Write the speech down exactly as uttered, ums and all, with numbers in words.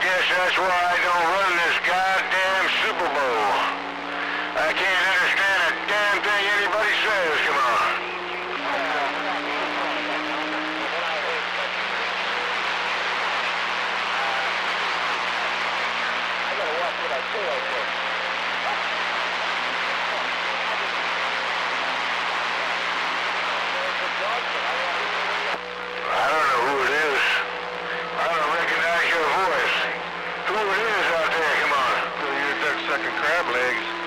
guess that's why I don't run this goddamn Super Bowl. I can't understand a damn thing anybody says, come on. I gotta watch what I say out there. I don't know who it is. I don't recognize your voice. Who it is out there, come on. You're Duck Sucking Crab Legs.